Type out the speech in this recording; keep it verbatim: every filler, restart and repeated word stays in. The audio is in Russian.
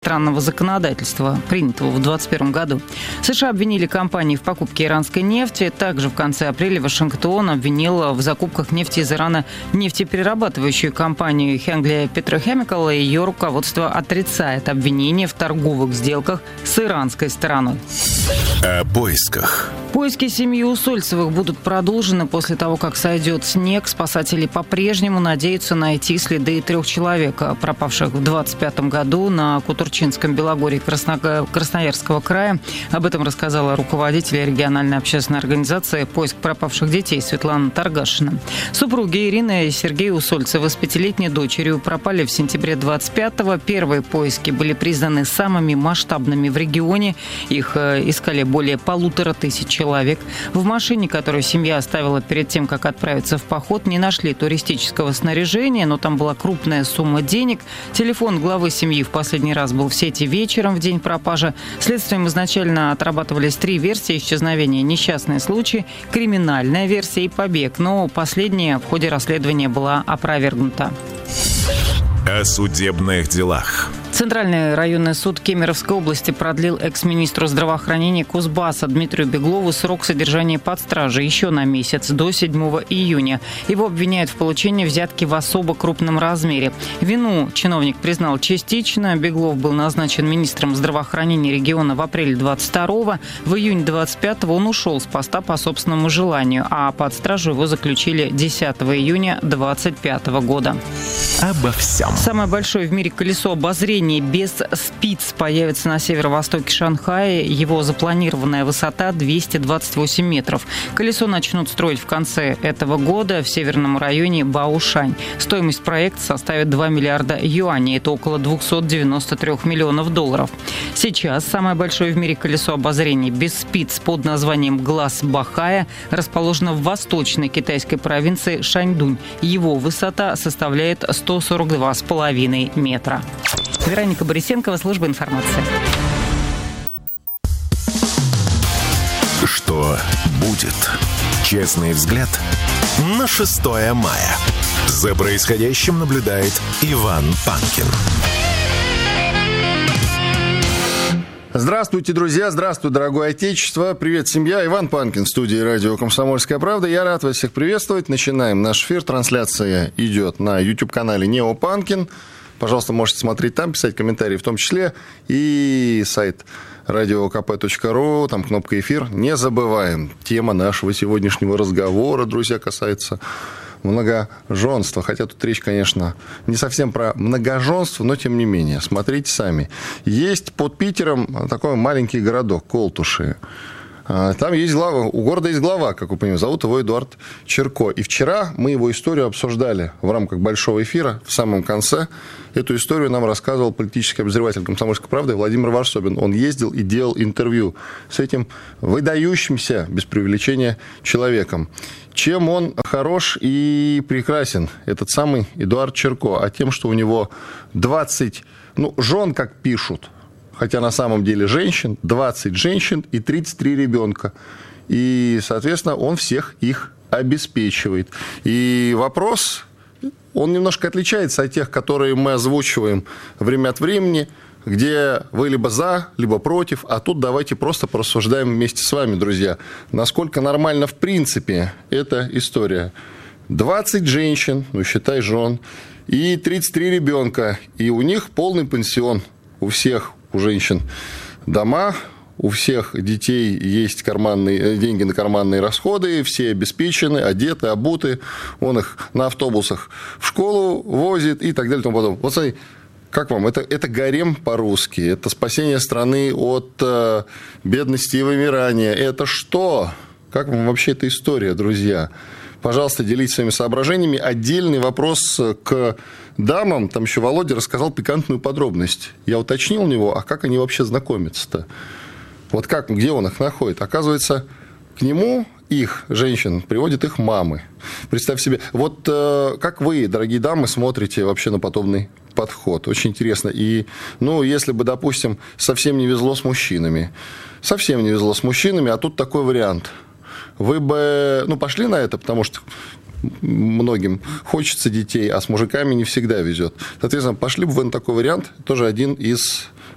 иностранного законодательства, принятого в двадцать первом году. США обвинили компании в покупке иранской нефти. Также в конце апреля Вашингтон обвинил в закупках нефти из Ирана нефтеперерабатывающую компанию Hengli Petrochemical, и ее руководство отрицает обвинения в торговых сделках с иранской стороной. О поисках. Поиски семьи Усольцевых будут продолжены после того, как сойдет снег. Спасатели по-прежнему надеются найти следы трех человек, пропавших в двадцать пятом году на Кутурчинском Белогорье Красно... Красноярского края. Об этом рассказала руководитель региональной общественной организации «Поиск пропавших детей» Светлана Таргашина. Супруги Ирины и Сергея Усольцевы с пятилетней дочерью пропали в сентябре двадцать пятого. Первые поиски были признаны самыми масштабными в регионе. Их искали более полутора тысяч человек. В машине, которую семья оставила перед тем, как отправиться в поход, не нашли туристического снаряжения, но там была крупная сумма денег. Телефон главы семьи в последний раз был в сети вечером в день пропажи. Следствием изначально отрабатывались три версии исчезновения: несчастный случай, криминальная версия и побег. Но последняя в ходе расследования была опровергнута. О судебных делах. Центральный районный суд Кемеровской области продлил экс-министру здравоохранения Кузбасса Дмитрию Беглову срок содержания под стражей еще на месяц, до седьмого июня. Его обвиняют в получении взятки в особо крупном размере. Вину чиновник признал частично. Беглов был назначен министром здравоохранения региона в апреле двадцать второго. В июне двадцать пятого он ушел с поста по собственному желанию, а под стражу его заключили десятого июня двадцать пятого года. Обо всем. Самое большое в мире колесо обозрения без спиц появится на северо-востоке Шанхая. Его запланированная высота двести двадцать восемь метров. Колесо начнут строить в конце этого года в северном районе Баошань. Стоимость проекта составит два миллиарда юаней. Это около двести девяносто три миллионов долларов. Сейчас самое большое в мире колесо обозрения без спиц под названием «Глаз Бахая» расположено в восточной китайской провинции Шаньдунь. Его высота составляет сто сорок два с половиной метра. Вероника Борисенкова, служба информации. Что будет? Честный взгляд на шестое мая. За происходящим наблюдает Иван Панкин. Здравствуйте, друзья! Здравствуй, дорогое Отечество! Привет, семья! Иван Панкин, в студии радио «Комсомольская правда». Я рад вас всех приветствовать. Начинаем наш эфир. Трансляция идет на YouTube-канале «Нео Панкин». Пожалуйста, можете смотреть там, писать комментарии в том числе. И сайт радио ка пэ точка ру, там кнопка «Эфир». Не забываем. Тема нашего сегодняшнего разговора, друзья, касается многоженства. Хотя тут речь, конечно, не совсем про многоженство, но тем не менее. Смотрите сами. Есть под Питером такой маленький городок Колтуши. Там есть глава, у города есть глава, как вы понимаете, зовут его Эдуард Чирко. И вчера мы его историю обсуждали в рамках большого эфира. В самом конце эту историю нам рассказывал политический обозреватель «Комсомольской правды» Владимир Варсобин. Он ездил и делал интервью с этим выдающимся, без преувеличения, человеком. Чем он хорош и прекрасен, этот самый Эдуард Чирко? А тем, что у него двадцать, ну, жен, как пишут, хотя на самом деле женщин, двадцать женщин и тридцать три ребенка. И, соответственно, он всех их обеспечивает. И вопрос, он немножко отличается от тех, которые мы озвучиваем время от времени, где вы либо за, либо против. А тут давайте просто порассуждаем вместе с вами, друзья, насколько нормально в принципе эта история. двадцать женщин, ну считай жен, и тридцать три ребенка. И у них полный пансион. У всех, у женщин дома, у всех детей есть карманные, деньги на карманные расходы, все обеспечены, одеты, обуты, он их на автобусах в школу возит и так далее и тому подобное. Вот смотри, как вам? Это, это гарем по-русски, это спасение страны от э, бедности и вымирания. Это что? Как вам вообще эта история, друзья? Пожалуйста, делитесь своими соображениями. Отдельный вопрос к дамам. Там еще Володя рассказал пикантную подробность. Я уточнил у него, а как они вообще знакомятся-то? Вот как, где он их находит? Оказывается, к нему их, женщин, приводят их мамы. Представь себе, вот э, как вы, дорогие дамы, смотрите вообще на подобный подход? Очень интересно. И, ну, если бы, допустим, совсем не везло с мужчинами, совсем не везло с мужчинами, а тут такой вариант – вы бы, ну, пошли на это, потому что многим хочется детей, а с мужиками не всегда везет. Соответственно, пошли бы вы на такой вариант, тоже один из